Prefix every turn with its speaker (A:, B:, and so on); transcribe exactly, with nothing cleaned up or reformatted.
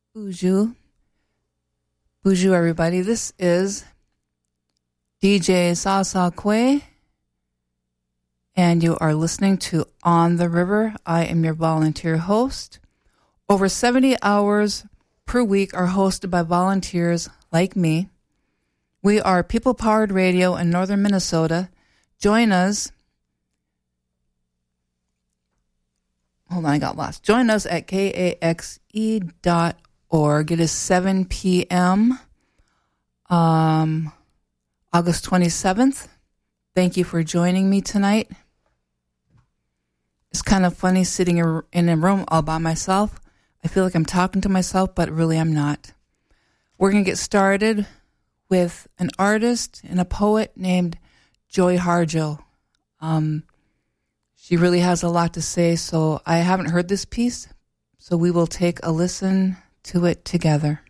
A: Bonjour. Bonjour, everybody. This is D J Sasa Kwe, and you are listening to On the River. I am your volunteer host. Over seventy hours per week are hosted by volunteers like me. We are people-powered radio in northern Minnesota. Join us. Hold on, I got lost. Join us at K A X E dot org. It is seven p.m. Um, August twenty-seventh. Thank you for joining me tonight. It's kind of funny sitting in a room all by myself. I feel like I'm talking to myself, but really I'm not. We're going to get started with an artist and a poet named Joy Harjo. Um, she really has a lot to say, so I haven't heard this piece, so we will take a listen to it together.